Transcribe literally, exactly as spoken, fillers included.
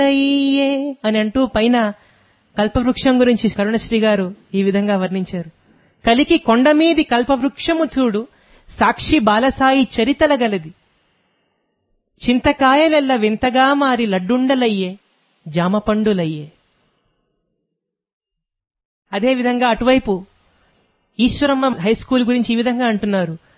అయ్యే అని అంటూ పైన కల్పవృక్షం గురించి కరుణశ్రీ గారు ఈ విధంగా వర్ణించారు. కలికి కొండమీది కల్పవృక్షము చూడు, సాక్షి బాలసాయి చరితల గలది. చింతకాయలెల్ల వింతగా మారి లడ్డుండలయ్యే, జామపండులయ్యే. అదేవిధంగా అటువైపు ఈశ్వరమ్మ హై స్కూల్ గురించి ఈ విధంగా అంటున్నారు.